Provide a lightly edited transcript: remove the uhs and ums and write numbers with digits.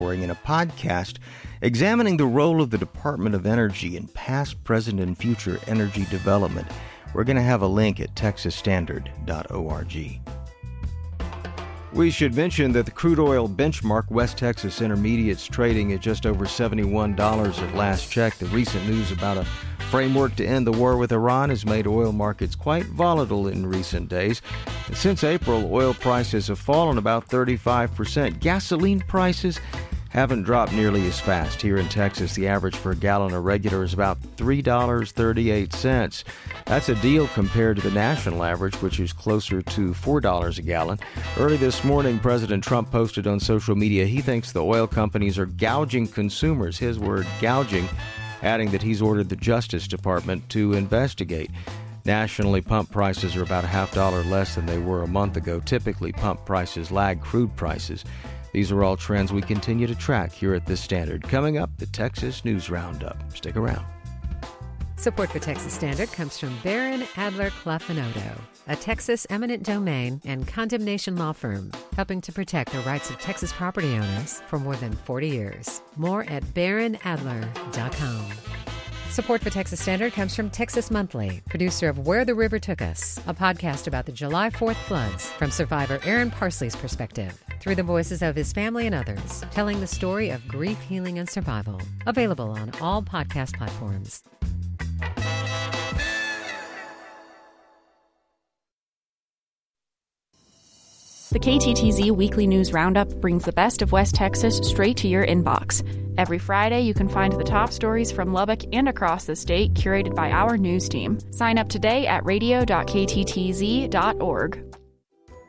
in a podcast examining the role of the Department of Energy in past, present, and future energy development. We're going to have a link at texasstandard.org. We should mention that the crude oil benchmark West Texas Intermediates trading at just over $71 at last check. The recent news about a framework to end the war with Iran has made oil markets quite volatile in recent days. Since April, oil prices have fallen about 35%. Gasoline prices haven't dropped nearly as fast. Here in Texas, the average for a gallon of regular is about $3.38. That's a deal compared to the national average, which is closer to $4 a gallon. Early this morning, President Trump posted on social media he thinks the oil companies are gouging consumers, his word, gouging, adding that he's ordered the Justice Department to investigate. Nationally, pump prices are about $0.50 less than they were a month ago. Typically, pump prices lag crude prices. These are all trends we continue to track here at The Standard. Coming up, the Texas News Roundup. Stick around. Support for Texas Standard comes from Barron, Adler, Clough & Odo, a Texas eminent domain and condemnation law firm, helping to protect the rights of Texas property owners for more than 40 years. More at barronadler.com. Support for Texas Standard comes from Texas Monthly, producer of Where the River Took Us, a podcast about the July 4th floods from survivor Aaron Parsley's perspective, through the voices of his family and others, telling the story of grief, healing, and survival. Available on all podcast platforms. The KTTZ Weekly News Roundup brings the best of West Texas straight to your inbox. Every Friday, you can find the top stories from Lubbock and across the state, curated by our news team. Sign up today at radio.kttz.org.